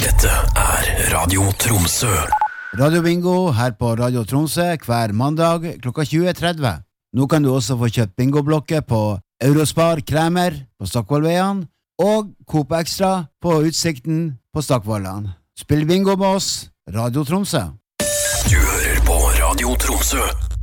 Dette Radio Tromsø. Radio Bingo her på Radio Tromsø hver mandag klokka 20.30. Nå kan du også få kjøpt bingoblokker på Eurospar Kremer på Stockvollveien og Coop Extra på Utsikten på Stockvollan. Spill bingo med oss, Radio Tromsø. Du hører på Radio Tromsø.